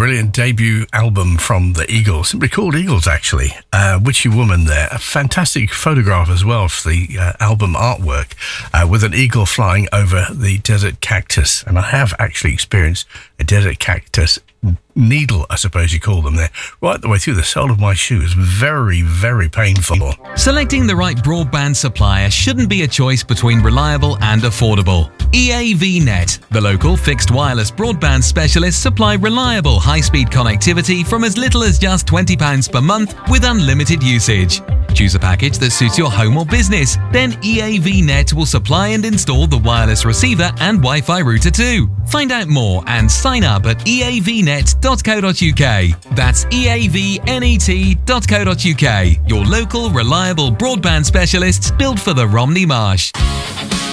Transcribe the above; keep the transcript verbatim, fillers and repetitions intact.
brilliant debut album from the Eagles, simply called Eagles, actually. Uh, Witchy Woman there. A fantastic photograph as well for the uh, album artwork uh, with an eagle flying over the desert cactus. And I have actually experienced a desert cactus needle, I suppose you call them there, right the way through the sole of my shoe. Is very, very painful. Selecting the right broadband supplier shouldn't be a choice between reliable and affordable. E A V Net, the local fixed wireless broadband specialists, supply reliable high-speed connectivity from as little as just twenty pounds per month with unlimited usage. Choose a package that suits your home or business, then E A V Net will supply and install the wireless receiver and Wi-Fi router too. Find out more and sign up at e a v net dot co dot u k. That's e a v net dot co dot u k. Your local reliable broadband specialists built for the Romney Marsh.